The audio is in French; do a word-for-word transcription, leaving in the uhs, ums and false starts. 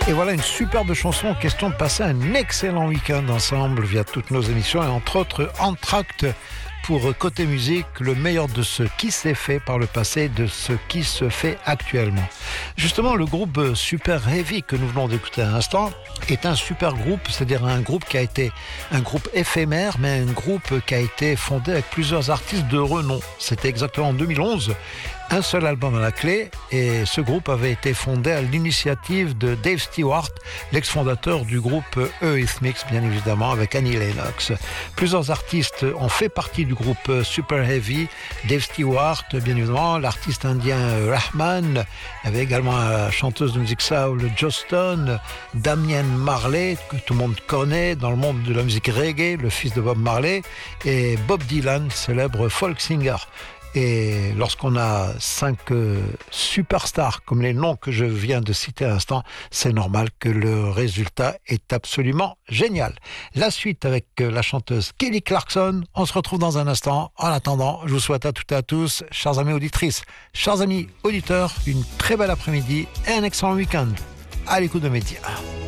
Et voilà une superbe chanson, question de passer un excellent week-end ensemble via toutes nos émissions et entre autres Entracte pour Côté Musique, le meilleur de ce qui s'est fait par le passé, de ce qui se fait actuellement. Justement, le groupe Super Heavy que nous venons d'écouter à l'instant est un super groupe, c'est-à-dire un groupe qui a été un groupe éphémère, mais un groupe qui a été fondé avec plusieurs artistes de renom. C'était exactement en deux mille onze. Un seul album à la clé et ce groupe avait été fondé à l'initiative de Dave Stewart, l'ex-fondateur du groupe Eurythmics, bien évidemment, avec Annie Lennox. Plusieurs artistes ont fait partie du groupe Super Heavy. Dave Stewart, bien évidemment, l'artiste indien Rahman, il y avait également la chanteuse de musique soul Joss Stone, Damian Marley, que tout le monde connaît dans le monde de la musique reggae, le fils de Bob Marley, et Bob Dylan, célèbre folk singer. Et lorsqu'on a cinq euh, superstars comme les noms que je viens de citer à l'instant, c'est normal que le résultat est absolument génial. La suite avec euh, la chanteuse Kelly Clarkson, on se retrouve dans un instant. En attendant, je vous souhaite à toutes et à tous, chers amis auditrices, chers amis auditeurs, une très belle après-midi et un excellent week-end à l'écoute de Média.